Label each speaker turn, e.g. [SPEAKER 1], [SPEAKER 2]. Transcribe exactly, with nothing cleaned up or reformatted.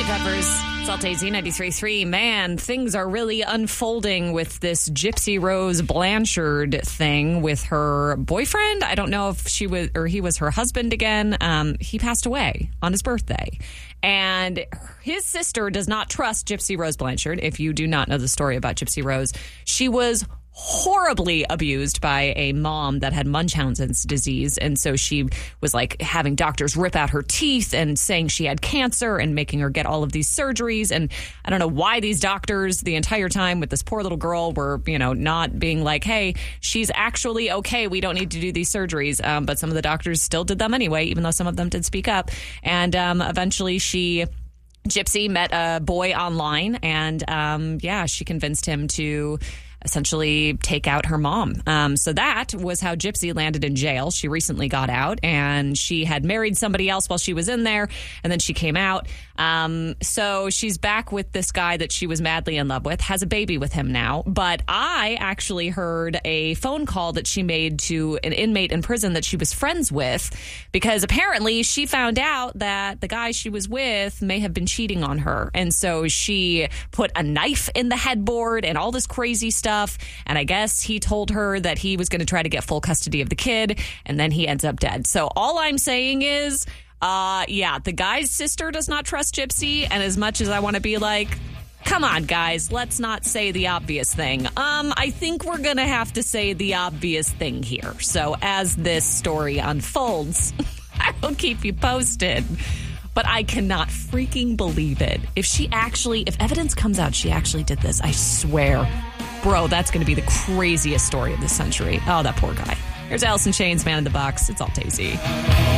[SPEAKER 1] Peppers. It's Alt-A Z ninety-three point three. Man, things are really unfolding with this Gypsy Rose Blanchard thing with her boyfriend. I don't know if she was or he was her husband again. Um, he passed away on his birthday. And his sister does not trust Gypsy Rose Blanchard. If you do not know the story about Gypsy Rose, she was horribly abused by a mom that had Munchausen's disease. And so she was like having doctors rip out her teeth and saying she had cancer and making her get all of these surgeries. And I don't know why these doctors the entire time with this poor little girl were, you know, not being like, hey, she's actually okay. We don't need to do these surgeries. Um, but some of the doctors still did them anyway, even though some of them did speak up. And um, eventually she... Gypsy met a boy online and, um, yeah, she convinced him to essentially take out her mom. Um, so that was how Gypsy landed in jail. She recently got out and she had married somebody else while she was in there. And then she came out. Um, so she's back with this guy that she was madly in love with, has a baby with him now. But I actually heard a phone call that she made to an inmate in prison that she was friends with, because apparently she found out that the guy she was with may have been cheating on her. And so she put a knife in the headboard and all this crazy stuff. And I guess he told her that he was going to try to get full custody of the kid, and then he ends up dead. So all I'm saying is, uh, yeah, the guy's sister does not trust Gypsy. And as much as I want to be like, come on, guys, let's not say the obvious thing. Um, I think we're going to have to say the obvious thing here. So as this story unfolds, I will keep you posted. But I cannot freaking believe it. If she actually, if evidence comes out she actually did this, I swear, bro, that's going to be the craziest story of the century. Oh, that poor guy. Here's Alice in Chains, Man in the Box. It's Alt-A Z.